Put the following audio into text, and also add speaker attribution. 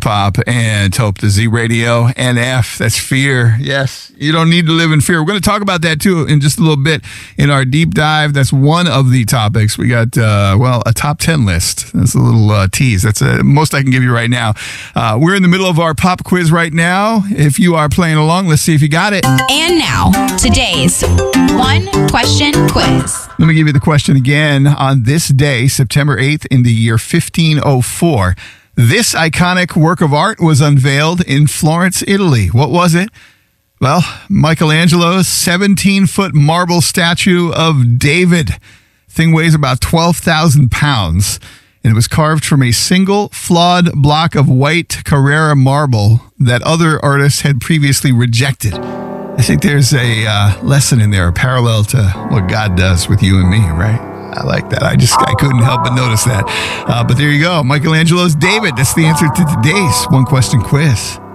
Speaker 1: hip hop and Tope the Z Radio. And F, that's fear. Yes, you don't need to live in fear. We're going to talk about that too in just a little bit in our deep dive. That's one of the topics. We got, a top 10 list. That's a little tease. That's most I can give you right now. We're in the middle of our pop quiz right now. If you are playing along, let's see if you got it.
Speaker 2: And now, today's one question quiz.
Speaker 1: Let me give you the question again. On this day, September 8th, in the year 1504, this iconic work of art was unveiled in Florence, Italy. What was it? Well, Michelangelo's 17-foot marble statue of David. Thing weighs about 12,000 pounds, and it was carved from a single flawed block of white Carrara marble that other artists had previously rejected. I think there's a lesson in there, a parallel to what God does with you and me, right? I like that. I couldn't help but notice that. But there you go. Michelangelo's David. That's the answer to today's one question quiz.